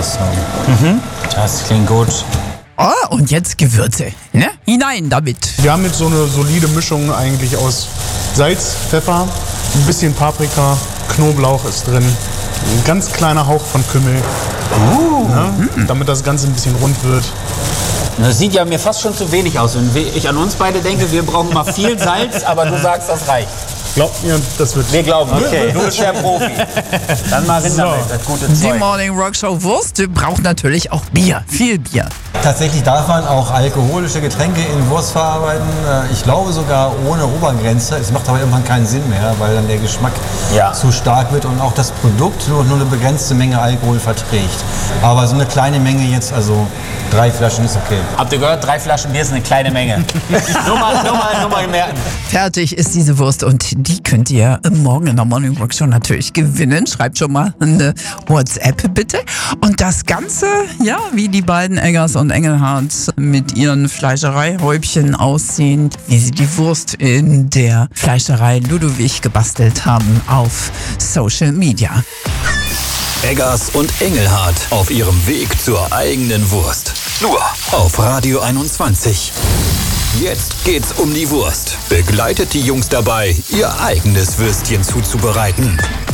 Abwechslung. Das klingt gut. Oh, und jetzt Gewürze. Ne? Hinein damit. Wir haben jetzt so eine solide Mischung eigentlich aus Salz, Pfeffer, ein bisschen Paprika, Knoblauch ist drin, ein ganz kleiner Hauch von Kümmel, damit das Ganze ein bisschen rund wird. Das sieht ja mir fast schon zu wenig aus. Wenn ich an uns beide denke, wir brauchen mal viel Salz, aber du sagst, das reicht. Glaubt mir, das wird... Wir glauben, okay, du bist der Profi. Dann mal rein damit, das gute Die Zeug. Morning Rockshow Wurst braucht natürlich auch Bier. Viel Bier. Tatsächlich darf man auch alkoholische Getränke in Wurst verarbeiten. Ich glaube sogar ohne Obergrenze. Es macht aber irgendwann keinen Sinn mehr, weil dann der Geschmack zu stark wird und auch das Produkt nur eine begrenzte Menge Alkohol verträgt. Aber so eine kleine Menge jetzt, also 3 Flaschen ist okay. Habt ihr gehört, 3 Flaschen Bier ist eine kleine Menge. nur mal merken. Fertig ist diese Wurst und die könnt ihr morgen in der Morning Rockshow natürlich gewinnen. Schreibt schon mal eine WhatsApp bitte. Und das Ganze, ja, wie die beiden Eggers und Engelhardt mit ihren Fleischereihäubchen aussehen, wie sie die Wurst in der Fleischerei Ludwig gebastelt haben auf Social Media. Eggers und Engelhardt auf ihrem Weg zur eigenen Wurst. Nur auf Radio 21. Jetzt geht's um die Wurst. Begleitet die Jungs dabei, ihr eigenes Würstchen zuzubereiten.